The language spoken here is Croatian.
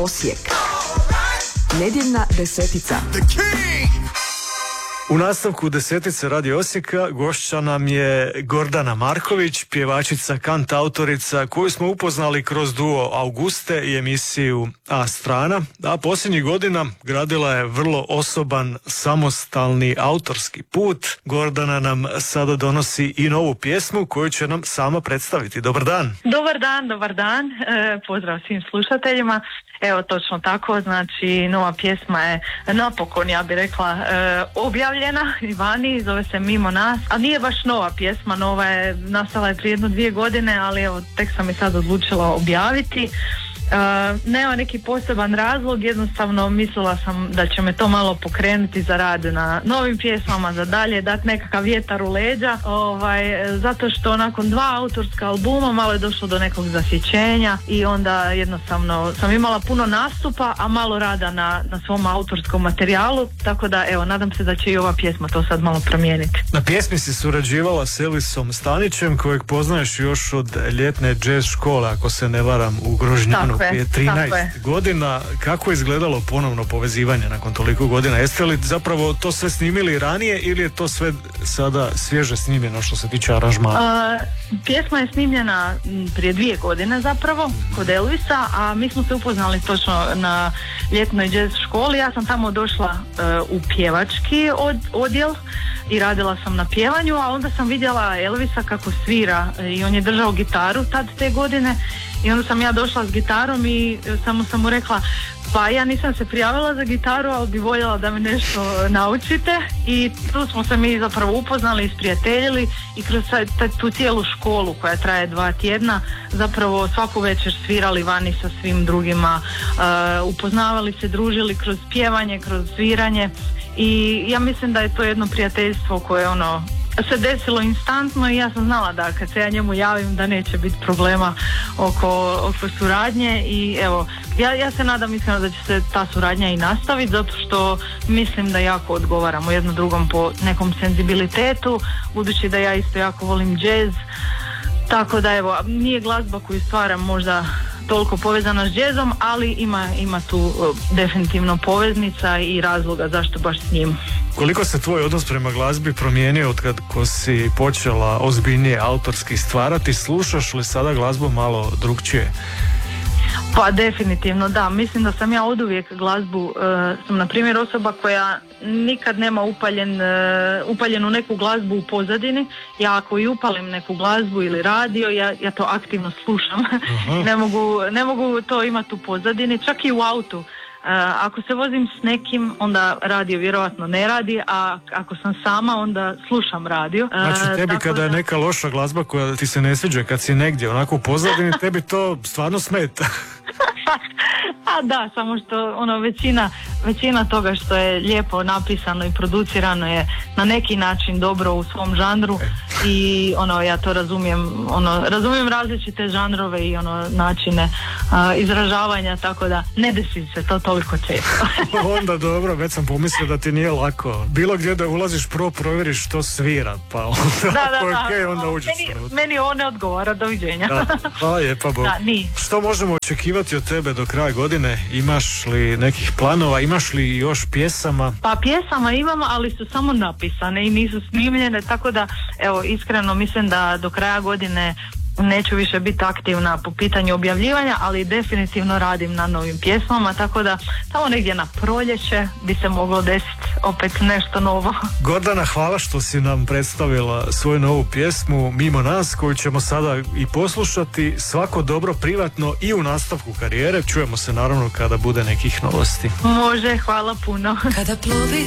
Osijek. Nedjeljna desetica. U nastavku desetice Radio Osijeka gošća nam je Gordana Marković, pjevačica, kantautorica koju smo upoznali kroz duo Auguste i emisiju A Strana, a posljednjih godina gradila je vrlo osoban, samostalni autorski put. Gordana nam sada donosi i novu pjesmu koju će nam sama predstaviti. Dobar dan! Dobar dan. Pozdrav svim slušateljima. Evo, točno tako, znači nova pjesma je napokon, ja bih rekla, objavljena i vani, zove se Mimo nas, a nije baš nova pjesma, nova je, nastala je prije 1-2 godine, ali evo, tek sam je sad odlučila objaviti. Nema neki poseban razlog, jednostavno mislila sam da će me to malo pokrenuti za rad na novim pjesmama, za dalje, dati nekakav vjetar u leđa, zato što nakon 2 autorska albuma malo je došlo do nekog zasjećenja i onda jednostavno sam imala puno nastupa, a malo rada na svom autorskom materijalu, tako da evo, nadam se da će i ova pjesma to sad malo promijeniti. Na pjesmi si surađivala s Elvisom Stanićem, kojeg poznaješ još od ljetne jazz škole, ako se ne varam, u Grožnjanu. Prije 13 godina. Kako je izgledalo ponovno povezivanje nakon toliko godina? Jeste li zapravo to sve snimili ranije ili je to sve sada svježe snimljeno što se tiče aranžmana? Pjesma je snimljena prije 2 godine zapravo kod Elvisa, a mi smo se upoznali točno na ljetnoj jazz školi. Ja sam tamo došla u pjevački odjel i radila sam na pjevanju, a onda sam vidjela Elvisa kako svira i on je držao gitaru tad te godine. I onda sam ja došla s gitarom i samo sam mu rekla, pa ja nisam se prijavila za gitaru, ali bi voljela da me nešto naučite. I tu smo se mi zapravo upoznali, isprijateljili i kroz tu cijelu školu koja traje 2 tjedna zapravo svaku večer svirali vani sa svim drugima, upoznavali se, družili kroz pjevanje, kroz sviranje i ja mislim da je to jedno prijateljstvo koje se desilo instantno i ja sam znala da kad se ja njemu javim da neće biti problema oko suradnje i evo, ja se nadam iskreno da će se ta suradnja i nastaviti zato što mislim da jako odgovaramo jedno drugom po nekom senzibilitetu, budući da ja isto jako volim jazz, tako da evo, nije glazba koju stvaram možda toliko povezana s jazzom, ali ima tu definitivno poveznica i razloga zašto baš s njim. Koliko se tvoj odnos prema glazbi promijenio od ko si počela ozbiljnije autorski stvarati? Slušaš li sada glazbu malo drugčije? Pa definitivno da, mislim da sam ja oduvijek glazbu, sam na primjer osoba koja nikad nema upaljenu neku glazbu u pozadini. Ja ako i upalim neku glazbu ili radio, ja to aktivno slušam. Ne mogu to imati u pozadini, čak i u autu. Ako se vozim s nekim, onda radio vjerojatno ne radi, a ako sam sama, onda slušam radio. Znači tebi kada je neka loša glazba koja ti se ne sviđa, kad si negdje onako u pozadini, tebi to stvarno smeta. A da, samo što većina toga što je lijepo napisano i producirano je na neki način dobro u svom žanru i ja to razumijem različite žanrove i načine izražavanja, tako da ne desi se to toliko često. Onda dobro, već sam pomislio da ti nije lako. Bilo gdje da ulaziš provjeriš što svira, pa onda onda uđeš. Meni ovo ne odgovara, doviđenja. Hvala lijepa Bog. Što možemo očekivati od tebe do kraja godine? Imaš li nekih planova? Imaš li još pjesama? Pa pjesama imam, ali su samo napisane i nisu snimljene, tako da evo, iskreno mislim da do kraja godine neću više biti aktivna po pitanju objavljivanja, ali definitivno radim na novim pjesmama, tako da tamo negdje na proljeće bi se moglo desiti opet nešto novo. Gordana, hvala što si nam predstavila svoju novu pjesmu Mimo nas, koju ćemo sada i poslušati. Svako dobro privatno i u nastavku karijere. Čujemo se naravno kada bude nekih novosti. Može, hvala puno. Kada plovi